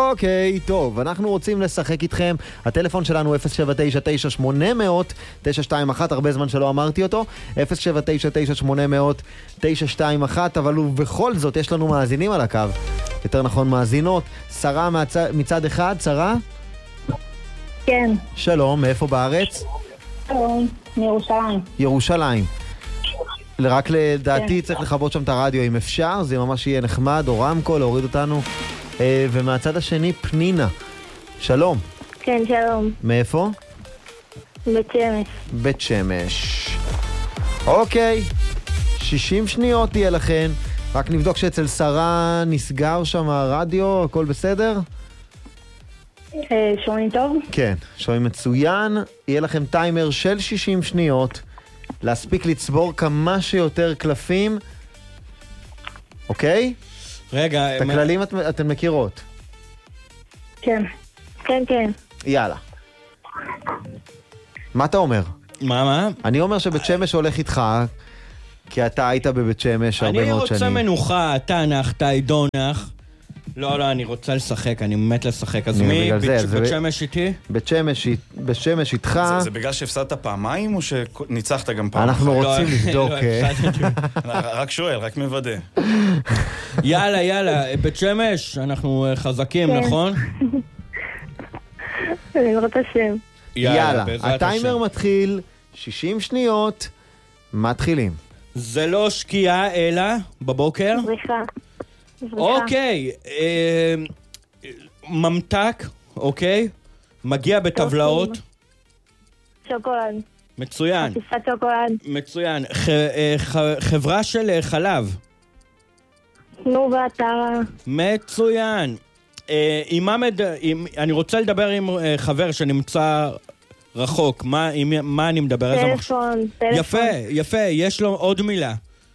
אוקיי, טוב, אנחנו רוצים לשחק איתכם. הטלפון שלנו 079-9-800-921, הרבה זמן שלא אמרתי אותו. 079-9-800-921, אבל בכל זאת יש לנו מאזינים על הקו. יותר נכון מאזינות. שרה מצד אחד, שרה? כן. שלום, מאיפה בארץ? שלום, מירושלים. ירושלים. רק לדעתי צריך לכבות שם את הרדיו אם אפשר, זה ממש יהיה נחמד, או רמקול, להוריד אותנו. ומהצד השני, פנינה. שלום. כן, שלום. מאיפה? בית שמש. בית שמש. אוקיי, 60 שניות תהיה לכן. רק נבדוק שאצל שרה נסגר שם הרדיו, הכל בסדר? שומעים טוב? כן, שומעים מצוין. יהיה לכם טיימר של 60 שניות. להספיק לצבור כמה שיותר קלפים. אוקיי? רגע, את הכללים אתן מכירות? כן. כן, כן. יאללה. מה אתה אומר? מה? אני אומר שבית שמש הולך איתך, כי אתה היית בבית שמש הרבה מאוד שנים. אני רוצה מנוחה, אתה נח, אתה עידו נח. לא, אני רוצה לשחק, אני מת לשחק. אז מי? בית שמש איתי? בית שמש איתך. זה בגלל שהפסדת פעמיים או שניצחת גם פעם? אנחנו רוצים לבדוק. רק שואל, רק מוודא. יאללה, בית שמש, אנחנו חזקים, נכון? אני רוצה שם. יאללה, הטיימר מתחיל, 60 שניות, מתחילים. זה לא שקיעה, אלא בבוקר? זריחה. אוקיי, ממתק, אוקיי, מגיע בטבלאות. שוקולד. מצוין. חפיסת שוקולד. מצוין. חברה של חלב. תנובה, טרה. מצוין. אני רוצה לדבר עם חבר שנמצא רחוק. מה אני מדבר? טלפון. יפה, יש לו עוד מילה.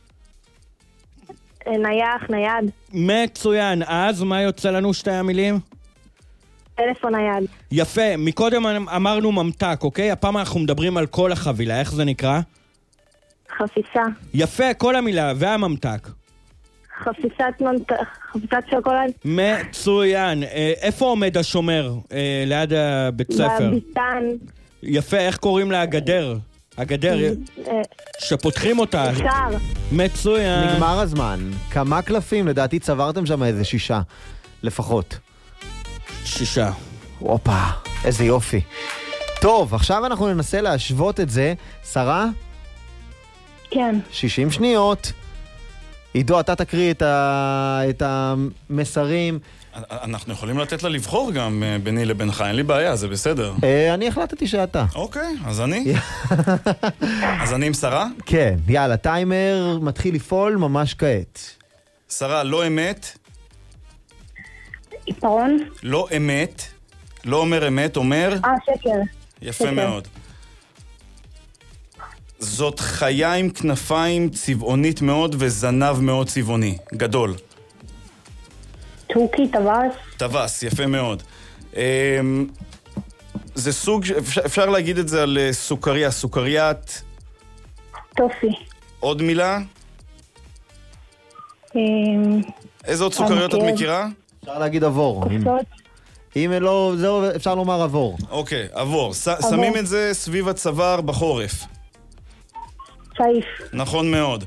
נייד. מצוין. אז מה יוצא לנו שתי המילים? טלפון נייד. יפה. מקודם אמרנו ממתק, אוקיי? הפעם אנחנו מדברים על כל החבילה. איך זה נקרא? חפיסה. יפה, כל המילה. והממתק. חפיסת שוקולד. מצוין. איפה עומד השומר? ליד הבית ספר. בביתן. יפה, איך קוראים לה הגדר? הגדר, שפותחים אותה. שער. מצוין. נגמר הזמן. כמה קלפים? לדעתי צברתם שם איזה 6 לפחות. 6. הופה, איזה יופי. טוב, עכשיו אנחנו ננסה להשוות את זה. שרה? כן. 60 שניות. עידו, אתה תקריא את המסרים. אנחנו יכולים לתת לה לבחור גם ביני לבינך, אין לי בעיה, זה בסדר. אני החלטתי שאתה. אוקיי, אז אני? אז אני עם שרה? כן, יאללה, טיימר מתחיל לפעול ממש כעת. שרה, לא אמת. עיפרון. לא אמת. לא אומר אמת, אומר... שקר. יפה מאוד. זאת חיה עם כנפיים צבעונית מאוד וזנב מאוד צבעוני, גדול. תוכי, טווס. טווס, יפה מאוד. זה סוג, אפשר להגיד את זה על סוכריה, סוכריית... טופי. עוד מילה? איזה עוד סוכריות את מכירה? אפשר להגיד עבור. אם לא, זהו, אפשר לומר עבור. אוקיי, עבור. שמים את זה סביב הצוואר בחורף. צעיף. נכון מאוד.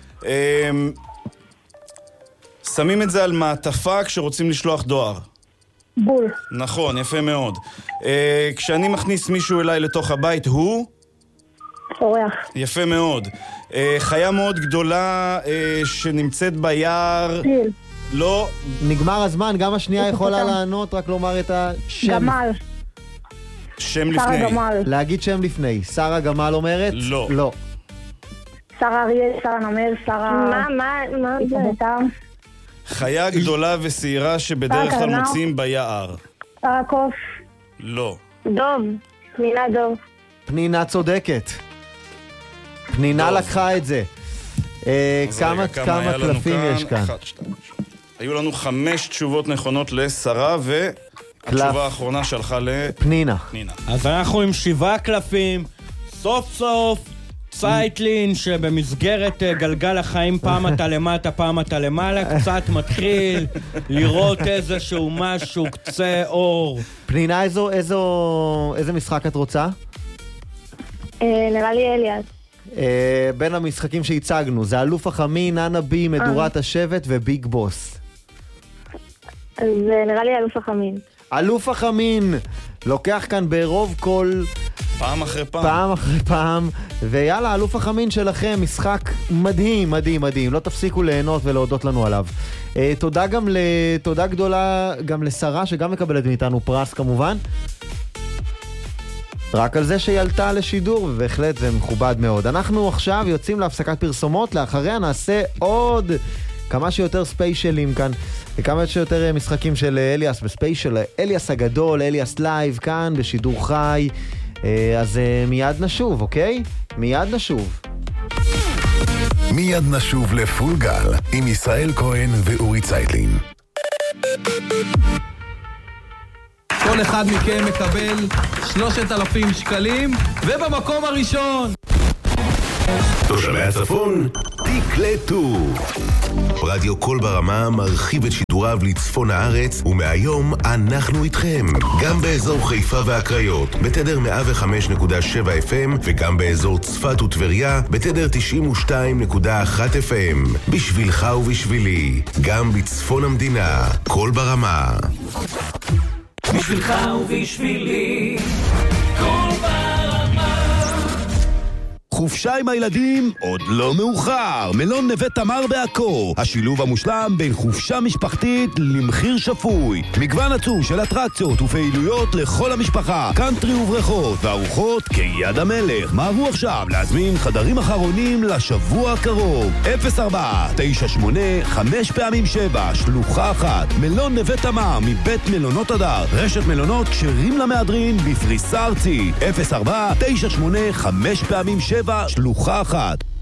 שמים את זה על מעטפה כשרוצים לשלוח דואר. בול. נכון, יפה מאוד. כשאני מכניס מישהו אליי לתוך הבית, הוא? אורח. יפה מאוד. חיה מאוד גדולה שנמצאת ביער. פיל. לא. נגמר הזמן, גם השנייה יכולה לענות, רק לומר את השם. גמל. שם לפני. שרה גמל. להגיד שם לפני. שרה גמל אומרת? לא. לא. שרה אריה, שרה נמר, שרה... מה זה? חיה גדולה ושעירה שבדרך כלל מוצאים ביער. שרה קוף. לא. דוב. פנינה דוב. פנינה צודקת. פנינה לקחה את זה. כמה קלפים יש כאן? היו לנו 5 תשובות נכונות לשרה, והתשובה האחרונה שלחה לפנינה. פנינה. אז אנחנו עם 7 קלפים. סוף סוף צייטלין שבמסגרת גלגל החיים פעם אתה למטה, פעם אתה למעלה, קצת מתחיל לראות איזשהו משהו, קצה אור. פנינה, איזה משחק את רוצה? נראה לי אליאס. בין המשחקים שהצגנו, זה אלוף החמין, ננה בי, מדורת השבט וביג בוס. אז נראה לי אלוף החמין. אלוף החמין לוקח כאן ברוב קול פעם אחרי פעם. פעם אחרי פעם, ויאללה, אלוף החמין שלכם, משחק מדהים, מדהים, מדהים. לא תפסיקו ליהנות ולהודות לנו עליו. תודה גדולה גם לשרה, שגם מקבלת מאיתנו פרס כמובן. רק על זה שהיא עלתה לשידור, ובהחלט זה מכובד מאוד. אנחנו עכשיו יוצאים להפסקת פרסומות, לאחריה נעשה עוד כמה שיותר ספיישלים כאן, וכמה שיותר משחקים של אליאס בספיישל, אליאס הגדול, אליאס לייב כאן בשידור חי. אז מיד נשוב, אוקיי? מיד נשוב. מיד נשוב לפול גל עם ישראל כהן ואורי צייטלין. כל אחד מכם מקבל 3,000 שקלים, ובמקום הראשון תושבי הצפון, תקלטו. רדיו קול ברמה מרחיב את שידוריו לצפון הארץ, ומהיום אנחנו איתכם. גם באזור חיפה והקריות, בתדר 105.7 FM, וגם באזור צפת וטבריה, בתדר 92.1 FM. בשבילך ובשבילי, גם בצפון המדינה, קול ברמה. בשבילך ובשבילי, קול ברמה. חופשה עם הילדים עוד לא מאוחר. מלון נווה תמר בעכו, השילוב המושלם בין חופשה משפחתית למחיר שפוי. מגוון עצום של אטרקציות ופעילויות לכל המשפחה, קאנטרי ובריכות וארוחות כיד המלך. מהרו עכשיו להזמין חדרים אחרונים לשבוע הקרוב. 04-98-5x7 שלוחה 1. מלון נווה תמר מבית מלונות הדר, רשת מלונות כשרים למהדרין בפריסה ארצית. 04-98-5x7 שלוחה 1.